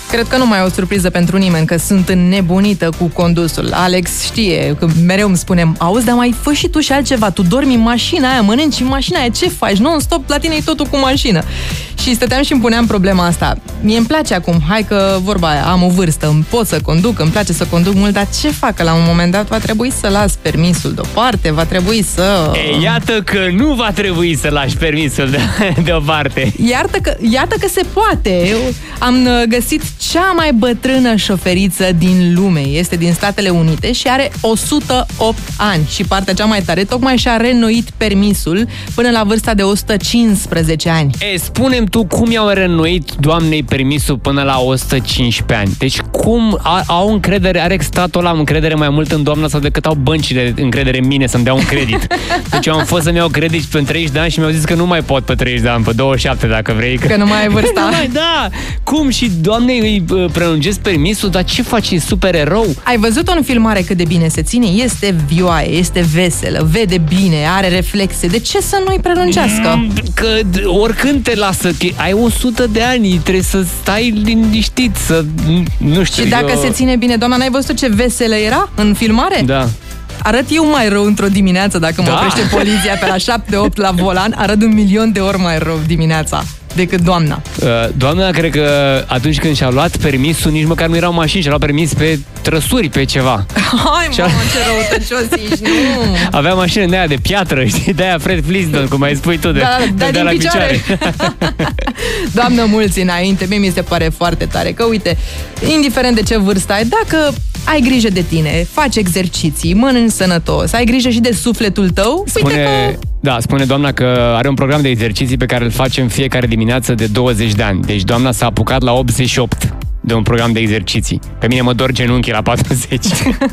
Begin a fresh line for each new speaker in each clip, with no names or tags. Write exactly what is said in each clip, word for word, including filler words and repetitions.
Cred că nu mai e o surpriză pentru nimeni că sunt înnebunită cu condusul. Alex știe, că mereu îmi spune, auzi, dar mai fă și tu și altceva, tu dormi în mașina aia, mănânci în mașina aia, ce faci? Non-stop, la tine e totul cu mașină. Și stăteam și îmi puneam problema asta. Mie îmi place acum, hai că vorba aia, am o vârstă, îmi pot să conduc, îmi place să conduc mult, dar ce fac? Că la un moment dat va trebui să las permisul deoparte, va trebui să...
E, iată că nu va trebui să lași permisul de, deoparte.
Iată că, iată că se poate. Eu am găsit cea mai bătrână șoferiță din lume. Este din Statele Unite și are o sută opt ani. Și partea cea mai tare, tocmai și-a reînnoit permisul până la vârsta de o sută cincisprezece ani.
E, spune-mi tu cum i-au reînnoit doamnei permisul până la o sută cincisprezece ani. Deci cum a, au încredere, are statul ăla încredere mai mult în doamna sau decât au băncile încredere în mine să-mi dea un credit. Deci eu am fost să-mi iau credit pe treizeci de ani și mi-au zis că nu mai pot pe treizeci de ani, pe douăzeci și șapte dacă vrei.
Că, că nu mai ai vârsta.
Nu mai, da! Cum? Și doamnei îi prelungesc permisul, dar ce faci? E super erou?
Ai văzut-o în filmare cât de bine se ține? Este vioaie, este veselă, vede bine, are reflexe. De ce să nu-i prelungească?
Că oricând te lasă, că ai o sută de ani, trebuie să stai liniștit, să... Nu știu,
și dacă
eu...
se ține bine, doamna, n-ai văzut ce veselă era în filmare?
Da.
Arăt eu mai rău într-o dimineață dacă mă
da.
oprește poliția pe la șapte opt la volan, arăt un milion de ori mai rău dimineața decât doamna.
Doamna, cred că atunci când și-a luat permisul, nici măcar nu erau mașini, și-a luat permis pe trăsuri, pe ceva.
Hai, mă, ce răutăcios ești, nu!
Avea mașină de aia de piatră, știi, de aia Fred Flintstone, cum ai spui tu, de,
da, da,
de, de
din
la
picioare. picioare. Doamnă, mulți înainte, mie mi se pare foarte tare că, uite, indiferent de ce vârstă ai, dacă ai grijă de tine, faci exerciții, mănânci sănătos, ai grijă și de sufletul tău,
spune,
uite că...
Da, spune doamna că are un program de exerciții pe care îl facem fiecare dimineață de douăzeci de ani. Deci doamna s-a apucat la optzeci și opt de un program de exerciții. Pe mine mă dor genunchii la patruzeci.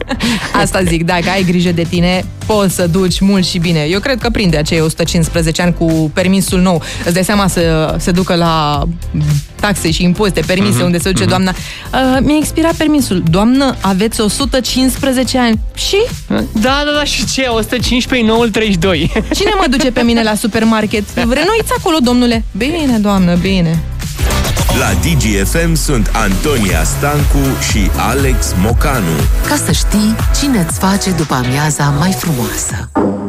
Asta zic, dacă ai grijă de tine, poți să duci mult și bine. Eu cred că prinde acei o sută cincisprezece ani cu permisul nou. Îți dai seama să se ducă la taxe și impozite, permise, mm-hmm. unde se duce mm-hmm. doamna. Uh, mi-a expirat permisul. Doamnă, aveți o sută cincisprezece ani. Și?
Da, da, da, și ce? o sută cincisprezece, noul treizeci și doi.
Cine mă duce pe mine la supermarket? Renoiți acolo, domnule. Bine, doamnă, bine.
La D G F M sunt Antonia Stancu și Alex Mocanu.
Ca să știi cine îți face după amiaza mai frumoasă.